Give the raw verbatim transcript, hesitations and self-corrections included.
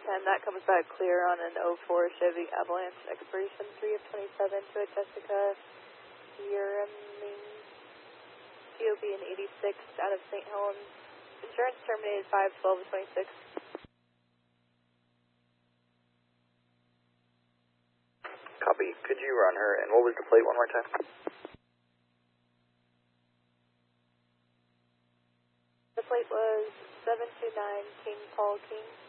ten, that comes back clear on an oh four Chevy Avalanche, expiration three of twenty-seven to a Jessica Yearming, P O B in eighty-six out of Saint Helens. Insurance terminated five twelve twenty-six. Copy. Could you run her, and what was the plate one more time? The plate was seven two nine King Paul King.